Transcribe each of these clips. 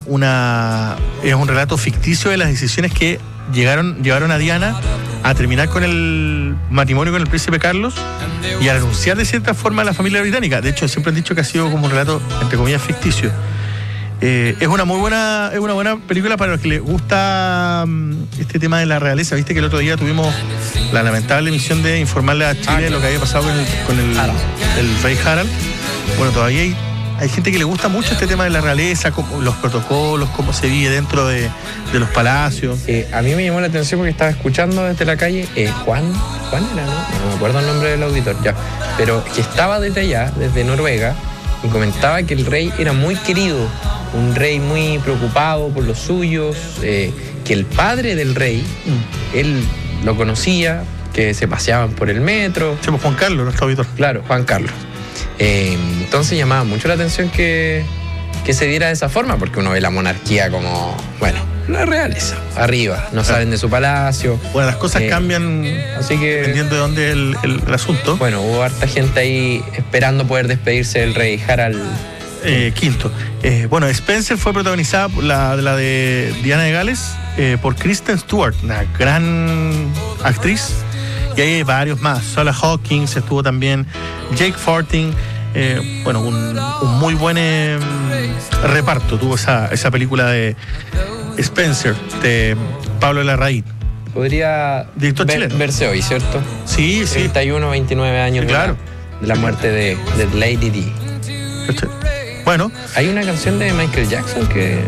es un relato ficticio de las decisiones que llevaron a Diana a terminar con el matrimonio con el príncipe Carlos y a renunciar de cierta forma a la familia británica. De hecho, siempre han dicho que ha sido como un relato, entre comillas, ficticio. Es una buena película para los que les gusta este tema de la realeza. Viste que el otro día tuvimos la lamentable misión de informarle a Chile de lo que había pasado con el rey Harald. Bueno, todavía hay gente que le gusta mucho este tema de la realeza, los protocolos, cómo se vive dentro de los palacios. A mí me llamó la atención porque estaba escuchando desde la calle Juan era, ¿no? No me acuerdo el nombre del auditor, ya. Pero que estaba desde allá, desde Noruega, y comentaba que el rey era muy querido, un rey muy preocupado por los suyos, que el padre del rey, él lo conocía, que se paseaban por el metro. Sí, pues Juan Carlos, nuestro auditor. Claro, Juan Carlos. Entonces llamaba mucho la atención que se diera de esa forma, porque uno ve la monarquía como, bueno, la realeza, arriba, no salen de su palacio. Bueno, las cosas cambian, así que dependiendo de dónde el asunto. Bueno, hubo harta gente ahí esperando poder despedirse del rey Harald V. Bueno, Spencer fue protagonizada por la de Diana de Gales por Kristen Stewart, una gran actriz. Y hay varios más. Sola Hawkins estuvo también, Jake Fortin. Bueno, un muy buen reparto tuvo esa película de Spencer, de Pablo Larraín. Podría verse hoy, ¿cierto? Sí, sí. 31, 29 años claro. de la muerte de Lady Di. Bueno. Hay una canción de Michael Jackson que...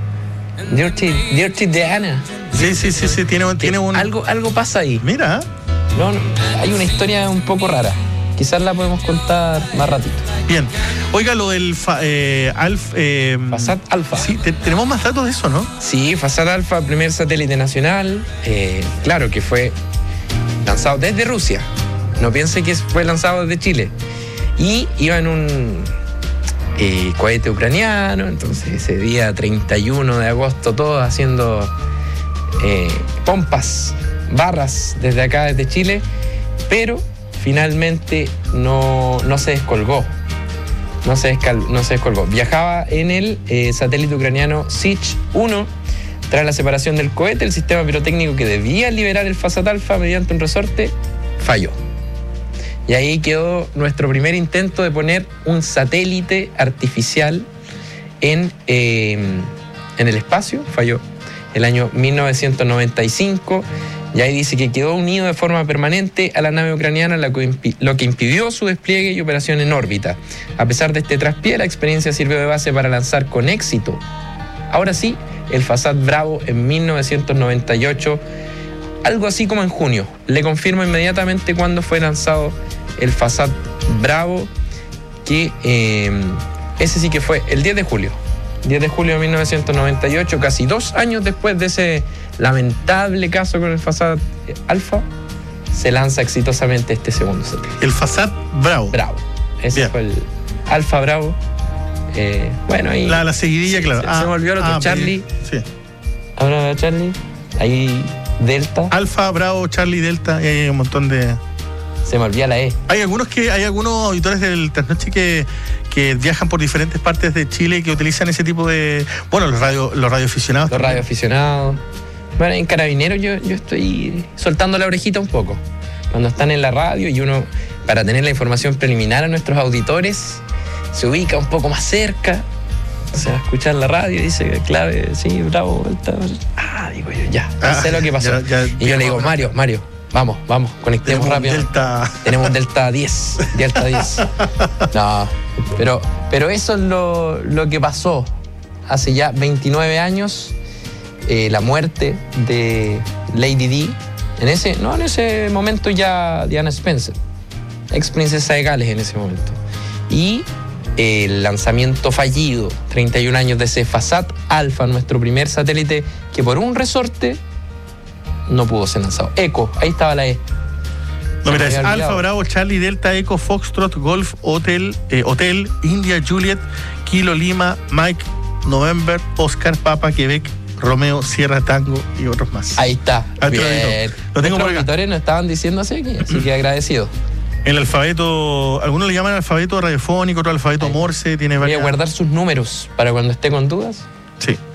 Dirty Diana. Sí. Tiene un... Algo pasa ahí. Mira. No, hay una historia un poco rara. Quizás la podemos contar más ratito. Bien. Oiga, lo del Fasat Alpha. Sí, tenemos más datos de eso, ¿no? Sí, Fasat Alpha, primer satélite nacional. Claro que fue lanzado desde Rusia. No piense que fue lanzado desde Chile. Y iba en un cohete ucraniano. Entonces, ese día 31 de agosto, todos haciendo pompas, barras desde acá, desde Chile. Pero finalmente no se descolgó. No se descolgó. Viajaba en el satélite ucraniano Sich-1. Tras la separación del cohete, el sistema pirotécnico que debía liberar el Fasat Alpha mediante un resorte falló. Y ahí quedó nuestro primer intento de poner un satélite artificial en el espacio. Falló el año 1995. Y ahí dice que quedó unido de forma permanente a la nave ucraniana, lo que impidió su despliegue y operación en órbita. A pesar de este traspié, la experiencia sirvió de base para lanzar con éxito, ahora sí, el Fasat Bravo en 1998, algo así como en junio. Le confirmo inmediatamente cuándo fue lanzado el Fasat Bravo, que ese sí que fue el 10 de julio. 10 de julio de 1998, casi 2 años después de ese lamentable caso con el Fasat Alpha, se lanza exitosamente este segundo satélite. El Fasat Bravo. Ese bien. Fue el Alpha Bravo. Bueno, ahí... La seguidilla, claro. Se me olvidó el otro, Charlie. Sí. Ahora de Charlie. Ahí Delta. Alpha, Bravo, Charlie, Delta. Y hay un montón de... Se me olvida la E. Hay algunos auditores del Trasnoche que viajan por diferentes partes de Chile y que utilizan ese tipo de... Bueno, los radioaficionados. Los radioaficionados. Bueno, en Carabineros yo estoy soltando la orejita un poco. Cuando están en la radio y uno, para tener la información preliminar a nuestros auditores, se ubica un poco más cerca. O sea, escuchar la radio y dice, clave, sí, Bravo, Delta. Digo yo, ya sé lo que pasó. Y yo le digo, Mario, vamos, conectemos rápido. Tenemos Delta 10. No, pero eso es lo que pasó hace ya 29 años. La muerte de Lady Di. En ese momento ya Diana Spencer, ex princesa de Gales en ese momento. Y el lanzamiento fallido, 31 años de ese Fasat Alpha, nuestro primer satélite que por un resorte no pudo ser lanzado. Eco, ahí estaba la E. No, mira, es Alfa, Bravo, Charlie, Delta, Eco, Foxtrot, Golf, Hotel, India, Juliet, Kilo, Lima, Mike, November, Oscar, Papa, Quebec, Romeo, Sierra, Tango y otros más. Ahí está. Bien. Lo tengo por acá. Los auditores nos estaban diciendo así que agradecido. El alfabeto, algunos le llaman alfabeto radiofónico, otro alfabeto Morse, tiene varias... Voy a guardar sus números para cuando esté con dudas. Sí.